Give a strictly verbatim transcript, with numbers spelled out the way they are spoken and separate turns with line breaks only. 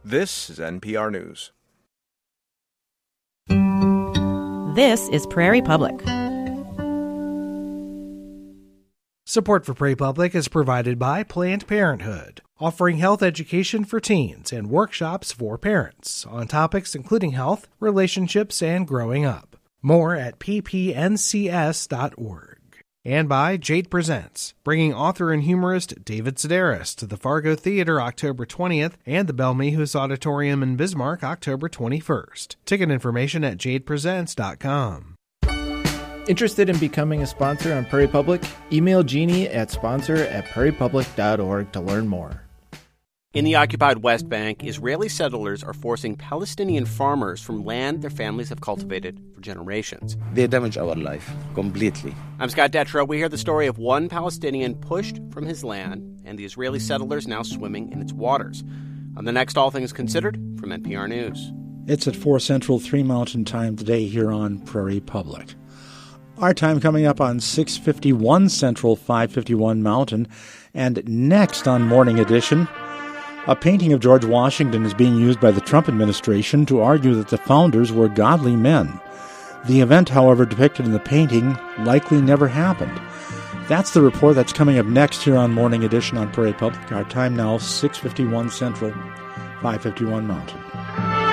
This is N P R News.
This is Prairie Public.
Support for Prairie Public is provided by Planned Parenthood, offering health education for teens and workshops for parents on topics including health, relationships, and growing up. More at p p n c s dot org. And by Jade Presents, bringing author and humorist David Sedaris to the Fargo Theater October twentieth and the Belle Mehus Auditorium in Bismarck October twenty-first. Ticket information at jade presents dot com.
Interested in becoming a sponsor on Prairie Public? Email Jeannie at sponsor at prairie public dot org to learn more.
In the occupied West Bank, Israeli settlers are forcing Palestinian farmers from land their families have cultivated for generations.
They damage our life completely.
I'm Scott Detrow. We hear the story of one Palestinian pushed from his land and the Israeli settlers now swimming in its waters. On the next All Things Considered from N P R News.
It's at four Central, three Mountain Time today here on Prairie Public. Our time coming up on six fifty-one Central, five fifty-one Mountain. And next on Morning Edition, a painting of George Washington is being used by the Trump administration to argue that the founders were godly men. The event, however, depicted in the painting likely never happened. That's the report that's coming up next here on Morning Edition on Prairie Public. Our time now, six fifty-one Central, five fifty-one Mountain.